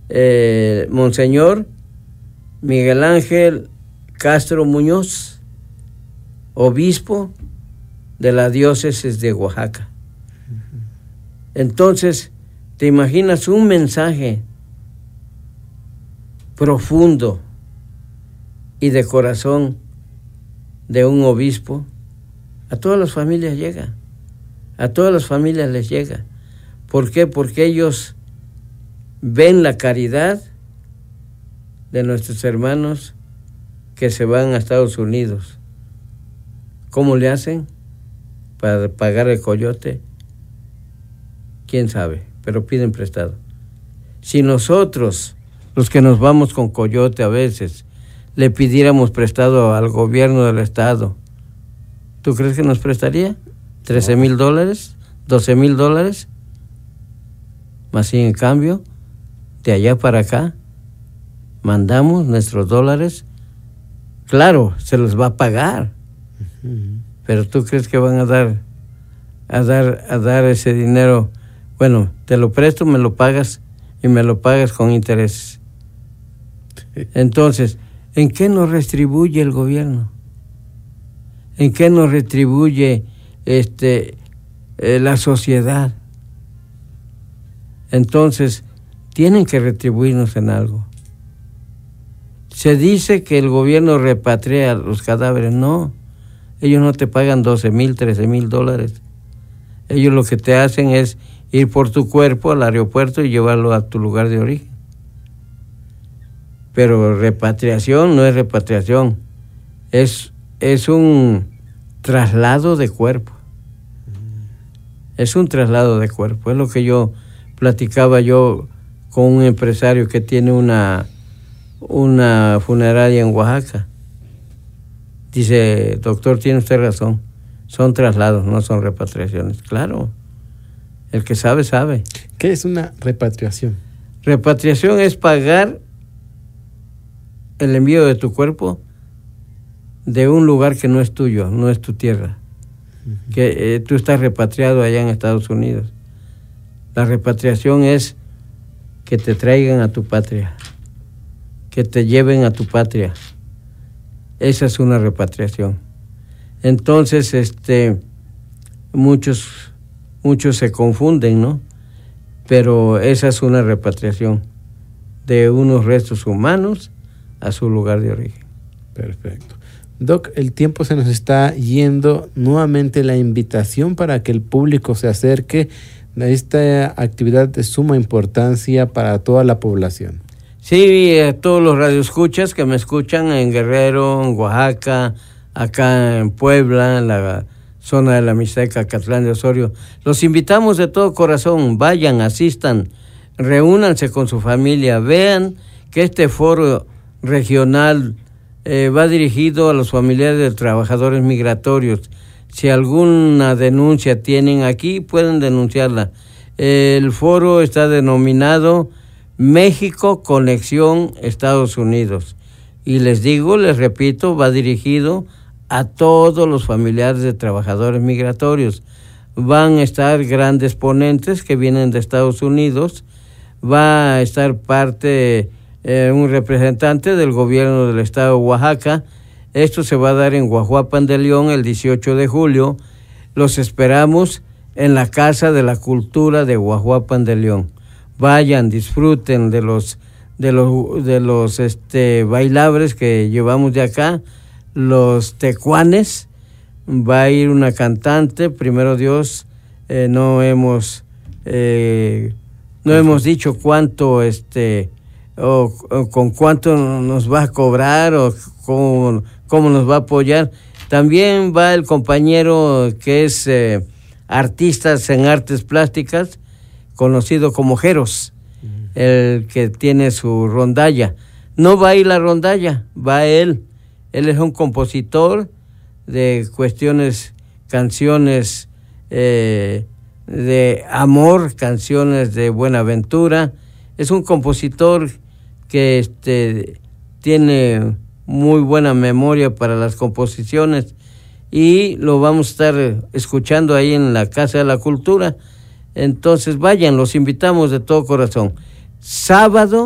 Monseñor Miguel Ángel Castro Muñoz, obispo de la diócesis de Oaxaca. Entonces, ¿te imaginas un mensaje profundo y de corazón de un obispo? A todas las familias llega, a todas las familias les llega. ¿Por qué? Porque ellos ven la caridad de nuestros hermanos que se van a Estados Unidos. ¿Cómo le hacen para pagar el coyote? ¿Quién sabe? Pero piden prestado. Si nosotros, los que nos vamos con coyote a veces, le pidiéramos prestado al gobierno del estado, ¿tú crees que nos prestaría? $13,000, $12,000, más si en cambio, de allá para acá, mandamos nuestros dólares, claro, se los va a pagar, pero ¿tú crees que van a dar ese dinero? Bueno, te lo presto, me lo pagas y me lo pagas con intereses. Entonces, ¿en qué nos retribuye el gobierno? ¿En qué nos retribuye la sociedad? Entonces, tienen que retribuirnos en algo. Se dice que el gobierno repatria los cadáveres. No, ellos no te pagan $12,000, $13,000. Ellos lo que te hacen es ir por tu cuerpo al aeropuerto y llevarlo a tu lugar de origen. Pero repatriación no es repatriación, es un traslado de cuerpo. Es un traslado de cuerpo. Es lo que yo platicaba con un empresario que tiene una funeraria en Oaxaca. Dice, doctor, tiene usted razón, son traslados, no son repatriaciones. Claro, el que sabe, sabe. ¿Qué es una repatriación? Repatriación es pagar el envío de tu cuerpo de un lugar que no es tuyo, no es tu tierra, que tú estás repatriado allá en Estados Unidos. La repatriación es que te traigan a tu patria, que te lleven a tu patria. Esa es una repatriación. Entonces, muchos se confunden, ¿no? Pero esa es una repatriación de unos restos humanos a su lugar de origen. Perfecto. Doc, el tiempo se nos está yendo. Nuevamente la invitación para que el público se acerque a esta actividad de suma importancia para toda la población. Sí, a todos los radioescuchas que me escuchan en Guerrero, en Oaxaca, acá en Puebla, en la zona de la Mixteca, Catlán de Osorio, los invitamos de todo corazón, vayan, asistan, reúnanse con su familia, vean que este foro regional va dirigido a los familiares de trabajadores migratorios. Si alguna denuncia tienen aquí, pueden denunciarla. El foro está denominado México Conexión Estados Unidos. Y les repito, va dirigido a todos los familiares de trabajadores migratorios. Van a estar grandes ponentes que vienen de Estados Unidos. Va a estar un representante del gobierno del estado de Oaxaca. Esto se va a dar en Guajuapan de León el 18 de julio. Los esperamos en la Casa de la Cultura de Guajuapan de León. Vayan, disfruten de los bailables que llevamos de acá, los tecuanes. Va a ir una cantante, primero Dios, no hemos dicho cuánto o con cuánto nos va a cobrar o cómo nos va a apoyar. También va el compañero que es artistas en artes plásticas, conocido como Jeros, el que tiene su rondalla. No va a ir la rondalla, va él. Él es un compositor de canciones de amor, canciones de buenaventura. Es un compositor que tiene muy buena memoria para las composiciones y lo vamos a estar escuchando ahí en la Casa de la Cultura. Entonces vayan, los invitamos de todo corazón. Sábado